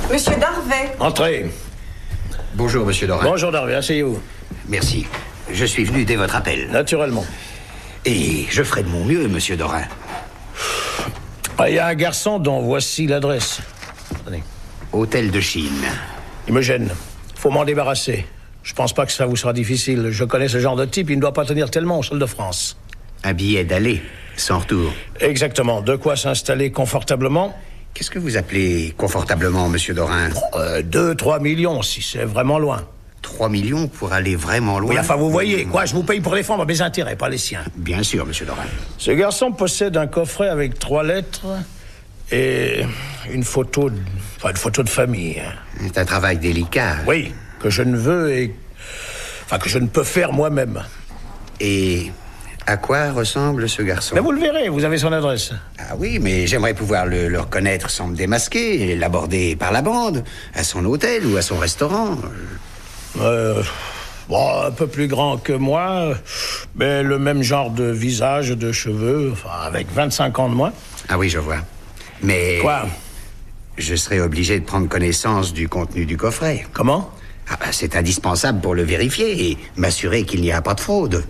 Monsieur Darvet. Entrez. Bonjour, monsieur Dorin. Bonjour Darvet, asseyez-vous. Merci. Je suis venu dès votre appel. Naturellement. Et je ferai de mon mieux, monsieur Dorin. Il y a un garçon dont voici l'adresse. Tenez. Hôtel de Chine. Il me gêne. Faut m'en débarrasser. Je pense pas que ça vous sera difficile. Je connais ce genre de type, il ne doit pas tenir tellement au sol de France. Un billet d'aller, sans retour. Exactement. De quoi s'installer confortablement. Qu'est-ce que vous appelez confortablement, monsieur Dorin? 2-3 millions, si c'est vraiment loin. 3 millions pour aller vraiment loin? Oui, enfin, vous voyez, quoi, je vous paye pour défendre mes intérêts, pas les siens. Bien sûr, monsieur Dorin. Ce garçon possède un coffret avec 3 lettres et une photo de famille. C'est un travail délicat. Oui, que je ne veux que je ne peux faire moi-même. Et à quoi ressemble ce garçon? Mais vous le verrez, vous avez son adresse. Ah oui, mais j'aimerais pouvoir le reconnaître sans me démasquer, et l'aborder par la bande, à son hôtel ou à son restaurant. Un peu plus grand que moi, mais le même genre de visage, de cheveux, avec 25 ans de moins. Ah oui, je vois. Mais... Quoi? Je serai obligé de prendre connaissance du contenu du coffret. Comment? C'est indispensable pour le vérifier et m'assurer qu'il n'y a pas de fraude.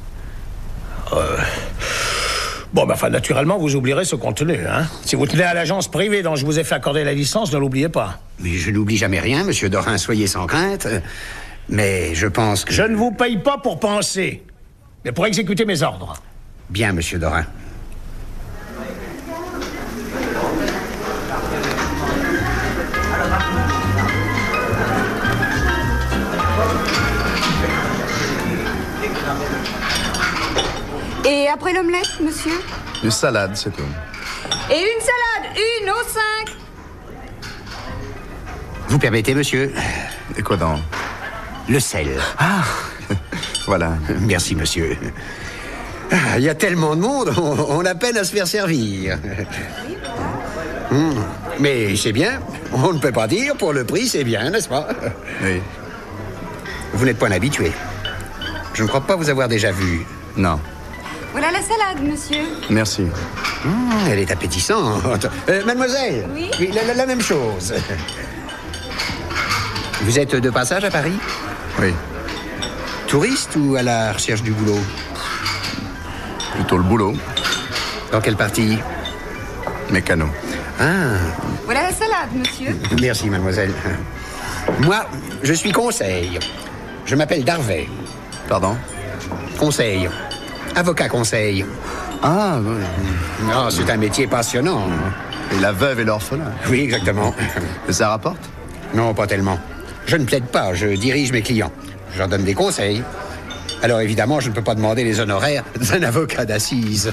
Naturellement, vous oublierez ce contenu, hein. Si vous tenez à l'agence privée dont je vous ai fait accorder la licence, ne l'oubliez pas. Mais je n'oublie jamais rien, monsieur Dorin, soyez sans crainte. Mais je pense que... Je ne vous paye pas pour penser, mais pour exécuter mes ordres. Bien, monsieur Dorin. Et après l'omelette, monsieur? Une salade, c'est tout. Et une salade, une aux 5. Vous permettez, monsieur? Et quoi donc? Le sel. Ah. Voilà. Merci, monsieur. Il y a tellement de monde, on a peine à se faire servir. Mais c'est bien, on ne peut pas dire, pour le prix, c'est bien, n'est-ce pas? Oui. Vous n'êtes pas un habitué. Je ne crois pas vous avoir déjà vu. Non. Voilà la salade, monsieur. Merci. Elle est appétissante. Mademoiselle? Oui? La même chose. Vous êtes de passage à Paris? Oui. Touriste ou à la recherche du boulot? Plutôt le boulot. Dans quelle partie? Mécano. Ah, Voilà la salade, monsieur. merci, mademoiselle. Moi, je suis conseil. Je m'appelle Darvet. Pardon? Conseil. Avocat conseil. Ah, oui. Ah, c'est un métier passionnant. Et la veuve et l'orphelin. Oui, exactement. Et ça rapporte? Non, pas tellement. Je ne plaide pas, je dirige mes clients. Je leur donne des conseils. Alors évidemment, je ne peux pas demander les honoraires d'un avocat d'assises.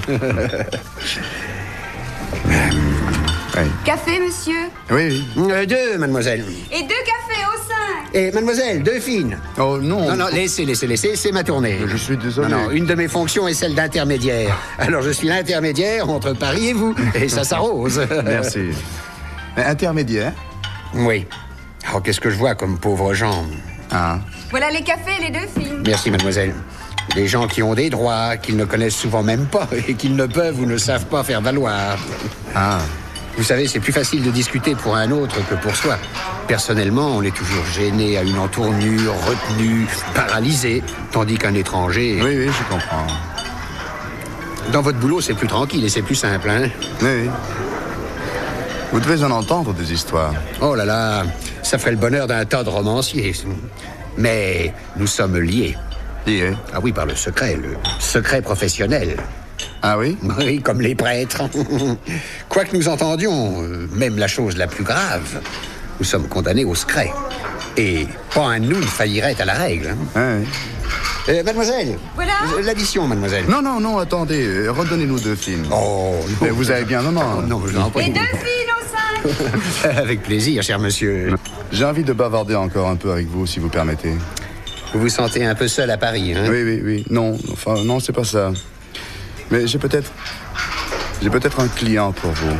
Oui. Café, monsieur. Oui, oui. 2, mademoiselle. Et 2 cafés aux 5. Et mademoiselle, 2 fines. Oh, non. Non, laissez, c'est ma tournée. Je suis désolé. Non, une de mes fonctions est celle d'intermédiaire. Alors je suis l'intermédiaire entre Paris et vous. Et ça s'arrose. Merci. Mais intermédiaire? Oui. Oh, qu'est-ce que je vois comme pauvres gens. Ah. Voilà les cafés et les 2 filles. Merci, mademoiselle. Des gens qui ont des droits, qu'ils ne connaissent souvent même pas et qu'ils ne peuvent ou ne savent pas faire valoir. Ah. Vous savez, c'est plus facile de discuter pour un autre que pour soi. Personnellement, on est toujours gêné à une entournure, retenu, paralysé, tandis qu'un étranger... Oui, oui, je comprends. Dans votre boulot, c'est plus tranquille et c'est plus simple, hein? Oui, oui. Vous devez en entendre des histoires. Oh là là, ça ferait le bonheur d'un tas de romanciers. Mais nous sommes liés. Liés? Ah oui, par le secret professionnel. Ah oui? Oui, comme les prêtres. Quoi que nous entendions, même la chose la plus grave, nous sommes condamnés au secret. Et pas un de nous ne faillirait à la règle. Hein. Ah oui. Mademoiselle. Voilà. L'addition, mademoiselle. Non, attendez. Redonnez-nous 2 films. Oh, non. Mais vous avez bien... Non, je n'en prie. Et 2 filles aux 5. Avec plaisir, cher monsieur. J'ai envie de bavarder encore un peu avec vous, si vous permettez. Vous vous sentez un peu seul à Paris, hein? Oui. Non, c'est pas ça. Mais j'ai peut-être un client pour vous.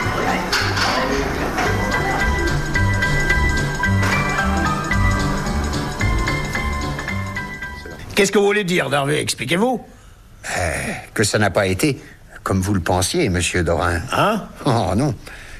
Qu'est-ce que vous voulez dire, Darvet? Expliquez-vous. Que ça n'a pas été comme vous le pensiez, monsieur Dorin. Hein? Oh non.